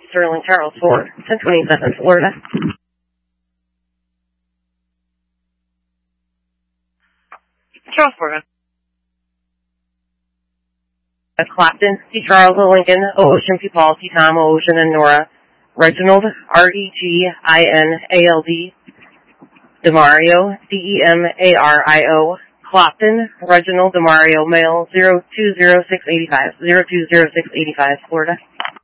Sterling Charles Ford, 1027 Florida. Charles Ford. Clapton, T. Charles Lincoln, O. Ocean, P. Paul, T. Tom, O. Ocean, and Nora. Reginald, R-E-G-I-N-A-L-D. Demario, D-E-M-A-R-I-O. Clapton, Reginald Demario, male, 020685, 020685, Florida.